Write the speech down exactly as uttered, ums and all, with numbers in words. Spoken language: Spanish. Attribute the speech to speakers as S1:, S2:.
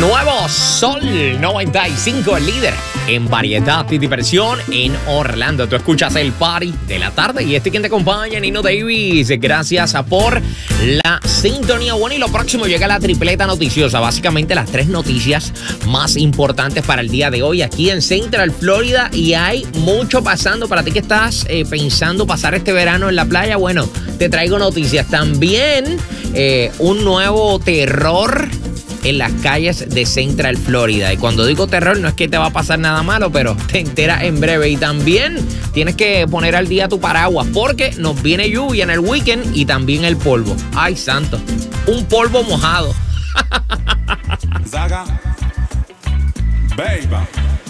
S1: nuevo Sol noventa y cinco, el líder en variedad y diversión en Orlando. Tú escuchas el party de la tarde y este quien te acompaña, Nino Davis. Gracias por la sintonía. Bueno, y lo próximo llega la tripleta noticiosa. Básicamente las tres noticias más importantes para el día de hoy aquí en Central Florida. Y hay mucho pasando para ti que estás eh, pensando pasar este verano en la playa. Bueno, te traigo noticias. También eh, un nuevo terror en las calles de Central Florida. Y cuando digo terror, no es que te va a pasar nada malo, pero te enteras en breve. Y también tienes que poner al día tu paraguas, porque nos viene lluvia en el weekend y también el polvo. Ay, santo, un polvo mojado.
S2: Zaga, baby.